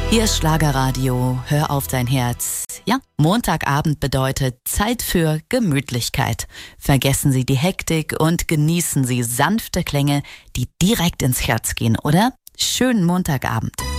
Hier ist Schlagerradio, hör auf dein Herz. Ja, Montagabend bedeutet Zeit für Gemütlichkeit. Vergessen Sie die Hektik und genießen Sie sanfte Klänge, die direkt ins Herz gehen, oder? Schönen Montagabend.